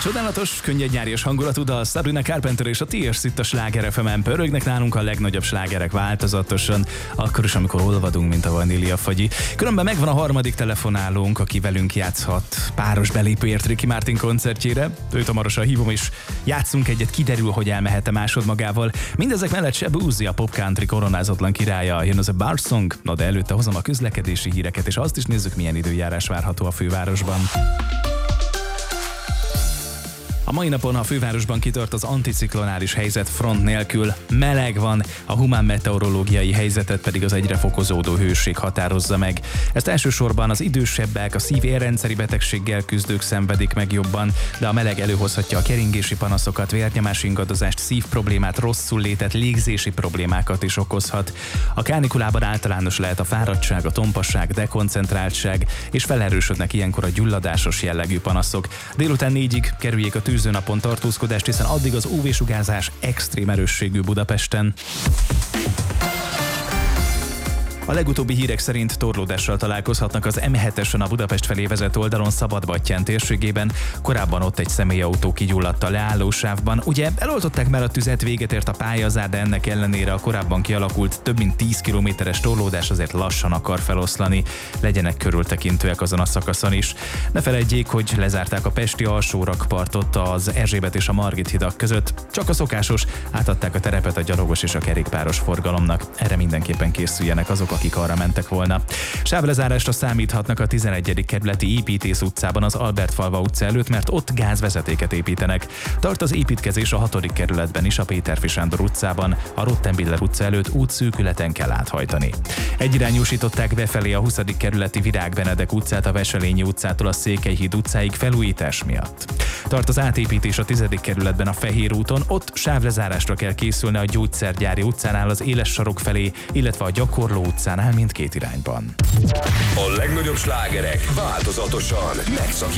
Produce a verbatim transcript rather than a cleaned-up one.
Csodálatos, könnyed nyárias hangulatú dal, Sabrina Carpenter és a Tears itt a Sláger ef emen. Pörögnek nálunk a legnagyobb slágerek változatosan, akkor is, amikor olvadunk, mint a vaníliafagyi. Különben megvan a harmadik telefonálónk, aki velünk játszhat páros belépőért Ricky Martin koncertjére. Őt hamarosan hívom, és játszunk egyet, kiderül, hogy elmehet-e másodmagával. Mindezek mellett Seb Uzi, a pop country koronázatlan királya, jön az a Bar Song, na de előtte hozom a közlekedési híreket, és azt is nézzük, milyen időjárás várható a fővárosban. A mai napon a fővárosban kitört az anticiklonális helyzet front nélkül, meleg van, a humán meteorológiai helyzetet pedig az egyre fokozódó hőség határozza meg. Ezt elsősorban az idősebbek, a szív-érrendszeri betegséggel küzdők szenvedik meg jobban, de a meleg előhozhatja a keringési panaszokat, vérnyomás ingadozást, szívproblémát, rosszullétet, légzési problémákat is okozhat. A kánikulában általános lehet a fáradtság, a tompasság, dekoncentráltság, és felerősödnek ilyenkor a gyulladásos jellegű panaszok. Délután négyig kerüljék a tűzőnapon tartózkodást, hiszen addig az ú vé-sugárzás extrém erősségű Budapesten. A legutóbbi hírek szerint torlódással találkozhatnak az em hetesen a Budapest felé vezető oldalon Szabadbattyán térségében. Korábban ott egy személyautó kigyulladt a leállósávban. Ugye eloltották már a tüzet, véget ért a pályázár, de ennek ellenére a korábban kialakult több mint tíz kilométeres torlódás azért lassan akar feloszlani. Legyenek körültekintőek azon a szakaszon is. Ne feledjék, hogy lezárták a pesti alsórakpartot az Erzsébet és a Margit hidak között. Csak a szokásos, átadták a terepet a gyalogos és a kerékpáros forgalomnak. Erre mindenképpen készüljenek azok, akik arra mentek volna. Sávlezárásra számíthatnak a tizenegyedik kerületi Építész utcában az Albertfalva utca előtt, mert ott gázvezetéket építenek. Tart az építkezés a hatodik kerületben is, a Péterfi Sándor utcában, a Rottenbiller utca előtt útszűkületen kell áthajtani. Egyirányúsították befelé a huszadik kerületi Virág Benedek utcát a Veselényi utcától a Székelyhíd utcáig felújítás miatt. Tart az átépítés a tizedik kerületben a Fehér úton, ott sávlezárásra kell készülni a Gyógyszergyári utcánál az Éles sarok felé, illetve a Gyakorló utcánál mindkét irányban. A legnagyobb slágerek változatosan megszakítják